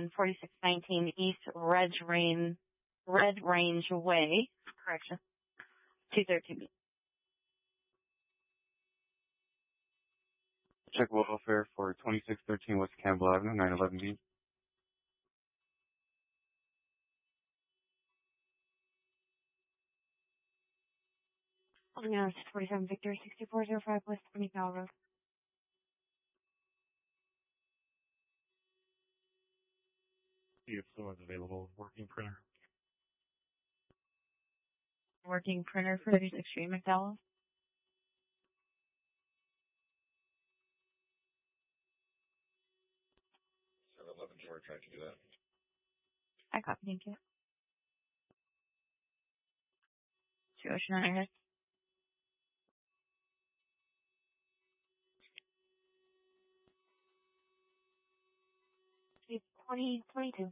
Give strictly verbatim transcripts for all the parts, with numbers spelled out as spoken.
on forty-six nineteen East Red Range, Red Range Way. Correction. two thirteen B. Check welfare for twenty-six thirteen West Campbell Avenue, nine eleven B. Oh, no, it's forty-seven Victor, sixty-four oh five West twenty Powell Road. See if someone's available. Working printer. Working printer for thirty-six Street, McDowell. seven eleven George, tried to do that. I copy, thank you. Two Ocean Iris. twenty twenty-two.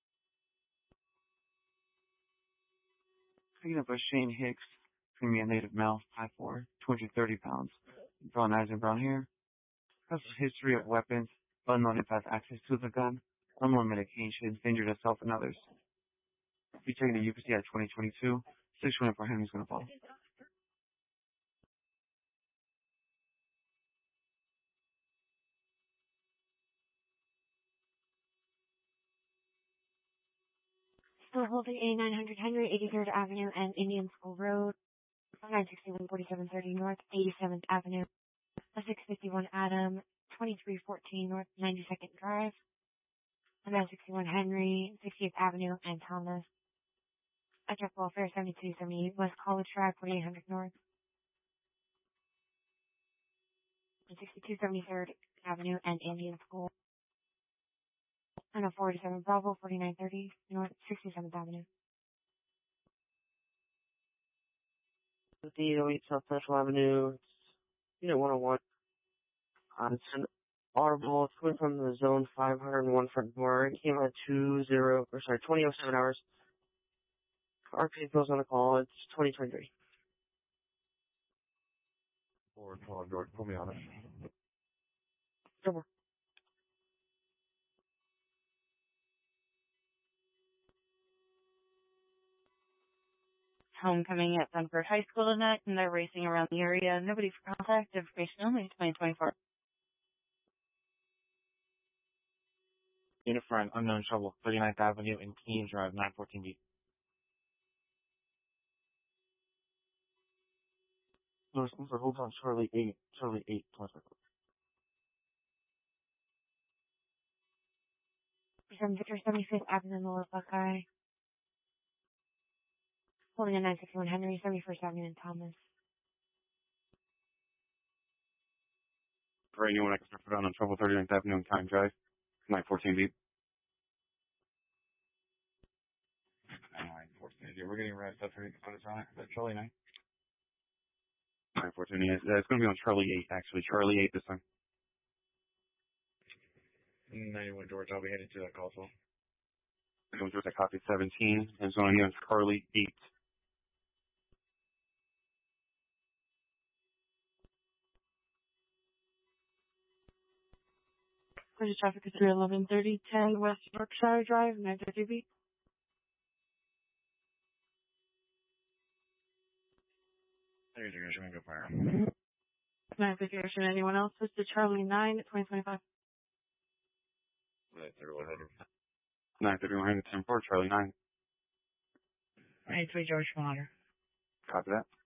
Picking up a Shane Hicks, premium native male, five foot four, two hundred thirty pounds. Brown eyes and brown hair. Has a history of weapons, unknown if has access to the gun, unknown medications, injured himself and others. Be taking the U P C at twenty twenty-two. six twenty-four Henry's gonna follow. Still holding A nine hundred Henry, eighty-third Avenue and Indian School Road. nine sixty-one forty-seven thirty North, eighty-seventh Avenue. six fifty-one Adam, twenty-three fourteen North, ninety-second Drive. nine sixty-one Henry, sixtieth Avenue and Thomas. I check welfare seventy-two seventy-eight West College Drive, forty-eight hundred North. sixty-two seventy-third Avenue and Indian School. And a forty-seven Bravo, forty-nine thirty North, sixty-seventh Avenue. fifty-eight oh eight South Central Avenue, Unit one oh one. Uh, it's an audible. It's coming from the zone five oh one front door. It came at two zero, or sorry, twenty oh seven hours. R P goes on the call. It's twenty twenty-three. Forward, call George, pull me on it. Over. Homecoming at Dunford High School tonight, and they're racing around the area. Nobody for contact. Information only, twenty twenty-four. Unit for an unknown trouble, thirty-ninth Avenue and Keene Drive, nine fourteen B. North for hold on, Charlie eight, Charlie eight, twenty-five. From Victor seventy-fifth Avenue, Lower Buckeye. Holding a nine sixty-one Henry, seventy-first Avenue and Thomas. For anyone extra put on on trouble, thirty-ninth Avenue and Time Drive, nine fourteen B. nine fourteen. We're getting right stuff for components on it. Is that Charlie nine? nine fourteen, yeah. It's going to be on Charlie eight, actually. Charlie eight this time. ninety-one George, I'll be headed to that call, so. Going to that copy seventeen, and it's going to be on Charlie eight. There's traffic at three eleven thirty ten West Berkshire Drive, nine thirty B. There's your guys, go fire. nine fifty Ocean, anyone else? This is Charlie nine, twenty twenty-five. nine thirty-one hundred. nine thirty-one hundred, ten four, Charlie nine. ninety-three George Water. Copy that.